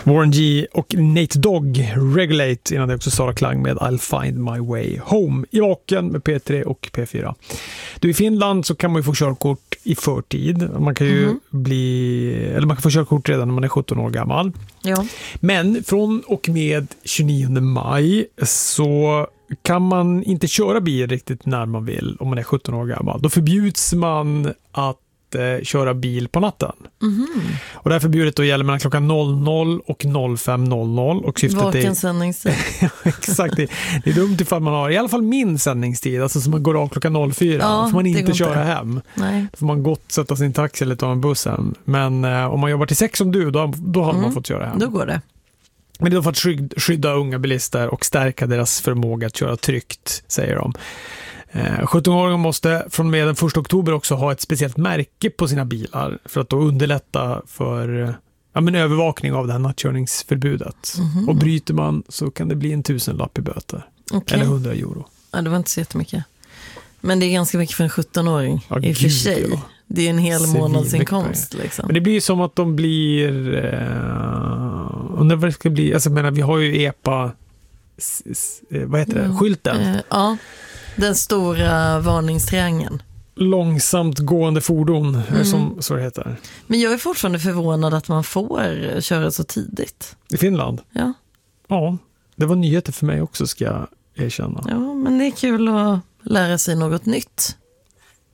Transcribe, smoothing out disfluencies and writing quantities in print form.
Warren G och Nate Dogg, Regulate, innan det också Sara Klang med I'll Find My Way Home. I Vaken med P3 och P4. Du, i Finland så kan man ju få körkort i förtid. Man kan ju man kan få körkort redan när man är 17 år gammal. Ja. Men från och med 29 maj så kan man inte köra bil riktigt när man vill om man är 17 år gammal. Då förbjuds man att köra bil på natten. Och det här förbjudet då gäller mellan klockan 00 och 05.00 och syftet Vaken sändningstid. Exakt, det är dumt ifall man har i alla fall min sändningstid, alltså som man går av klockan 04. Då får man inte köra hem. Nej. Då får man gott sätta sin taxi eller ta en buss hem. Men om man jobbar till 6 som du, då har man fått köra hem. Då går det. Men det är för att skydda unga bilister och stärka deras förmåga att köra tryggt, säger de. 17-åringar måste från med den 1 oktober också ha ett speciellt märke på sina bilar för att då underlätta för övervakning av det här nattkörningsförbudet. Och bryter man så kan det bli 1000-lapp i böter. Okay. Eller 100 euro. Ja, det var inte så jättemycket. Men det är ganska mycket för en 17-åring i och för sig. Ja. Det är en hel månadsinkomst. Liksom. Men det blir som att de blir... undrar vad det ska bli. Alltså, vi har ju EPA... vad heter det? Skylten. Ja. Den stora varningstriangeln. Långsamt gående fordon, som så det heter. Men jag är fortfarande förvånad att man får köra så tidigt. I Finland? Ja. Ja, det var nyheter för mig också, ska jag erkänna. Ja, men det är kul att lära sig något nytt.